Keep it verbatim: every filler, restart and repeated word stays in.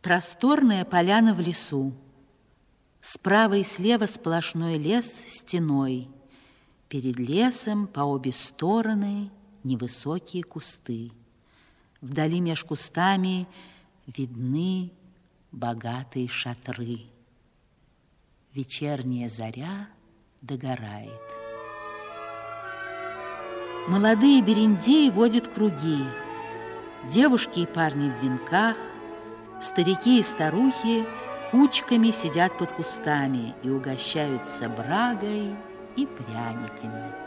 Просторная поляна в лесу. Справа и слева сплошной лес стеной. Перед лесом по обе стороны невысокие кусты. Вдали меж кустами видны богатые шатры. Вечерняя заря догорает. Молодые берендеи водят круги. Девушки и парни в венках, старики и старухи кучками сидят под кустами и угощаются брагой и пряниками.